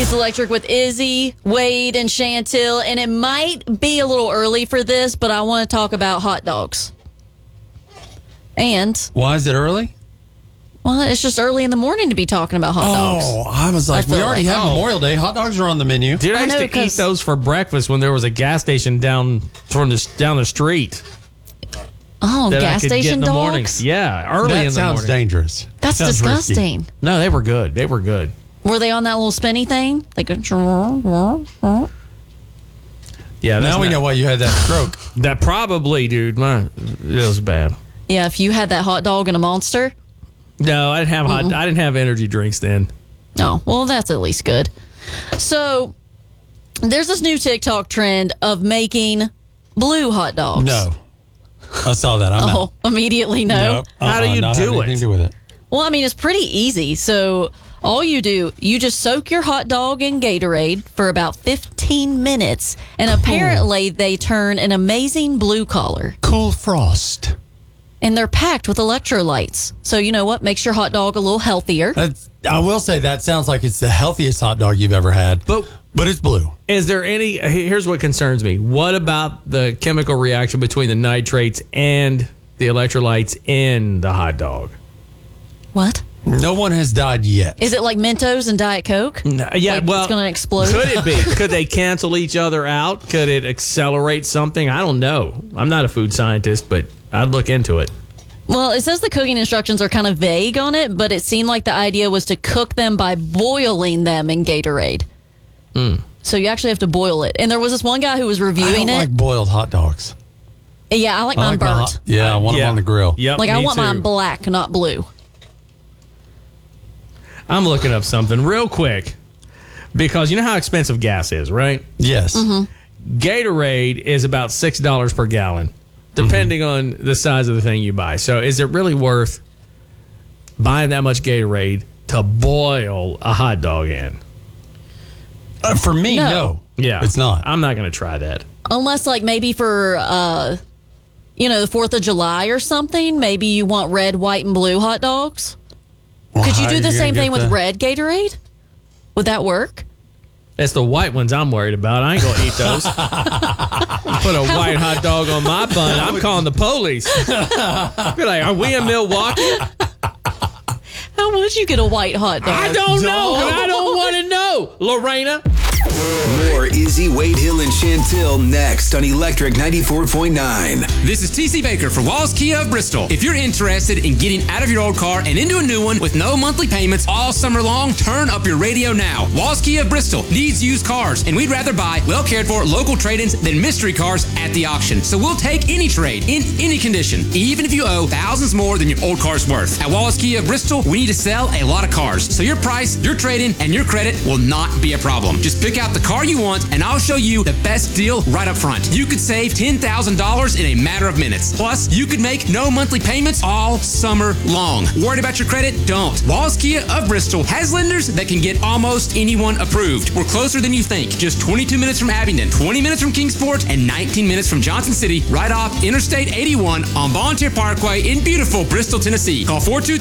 It's Electric with Izzy, Wade, and Chantil. And it might be a little early for this, but I want to talk about hot dogs. And why is it early? Well, it's just early in the morning to be talking about hot dogs. Oh, I was like, we already have Memorial Day. Hot dogs are on the menu. Dude, I used to eat those for breakfast when there was a gas station down the street. Oh, gas station dogs? Mornings. Yeah, early in the morning. That sounds dangerous. That's disgusting. Risky. No, they were good. They were good. Were they on that little spinny thing? They go. Yeah. Now we know why you had that stroke. That probably, dude. It was bad. Yeah, if you had that hot dog and a Monster. No, I didn't have I didn't have energy drinks then. Oh, well, that's at least good. So there's this new TikTok trend of making blue hot dogs. No. I saw that. I'm out. Immediately no. How do you do it? Anything to do with it? Well, I mean, it's pretty easy. So all you do, you just soak your hot dog in Gatorade for about 15 minutes, and apparently they turn an amazing blue color. Cool Frost. And they're packed with electrolytes. So you know what? Makes your hot dog a little healthier. I will say that sounds like it's the healthiest hot dog you've ever had. But it's blue. Is there any... Here's what concerns me. What about the chemical reaction between the nitrates and the electrolytes in the hot dog? What? No one has died yet. Is it like Mentos and Diet Coke? No, yeah, like well... it's going to explode? Could it be? Could they cancel each other out? Could it accelerate something? I don't know. I'm not a food scientist, but I'd look into it. Well, it says the cooking instructions are kind of vague on it, but it seemed like the idea was to cook them by boiling them in Gatorade. So you actually have to boil it. And there was this one guy who was reviewing I don't like boiled hot dogs. Yeah, I like mine burnt. I want them on the grill. Yep, like I want too. mine black, not blue. I'm looking up something real quick because you know how expensive gas is, right? Yes. Gatorade is about $6 per gallon, depending on the size of the thing you buy. So is it really worth buying that much Gatorade to boil a hot dog in? For me, no. Yeah. It's not. I'm not going to try that. Unless like maybe for, the 4th of July or something, maybe you want red, white, and blue hot dogs. Well, Could you how do are the gonna same get thing with that? red Gatorade? Would that work? It's the white ones I'm worried about. I ain't going to eat those. Put a white hot dog on my bun. I'm calling the police. Be like, are we in Milwaukee? How would you get a white hot dog? I don't know, but I don't want to know, Lorena. More Izzy, Wade Hill, and Chantil next on Electric 94.9. This is TC Baker for Walls Kia of Bristol. If you're interested in getting out of your old car and into a new one with no monthly payments all summer long, turn up your radio now. Walls Kia of Bristol needs used cars, and we'd rather buy well cared for local trade-ins than mystery cars at the auction. So we'll take any trade in any condition, even if you owe thousands more than your old car's worth. At Walls Kia of Bristol, we need to sell a lot of cars, so your price, your trade-in, and your credit will not be a problem. Just pick out the car you want, and I'll show you the best deal right up front. You could save $10,000 in a matter of minutes. Plus, you could make no monthly payments all summer long. Worried about your credit? Don't. Walls Kia of Bristol has lenders that can get almost anyone approved. We're closer than you think. Just 22 minutes from Abingdon, 20 minutes from Kingsport, and 19 minutes from Johnson City, right off Interstate 81 on Volunteer Parkway in beautiful Bristol, Tennessee. Call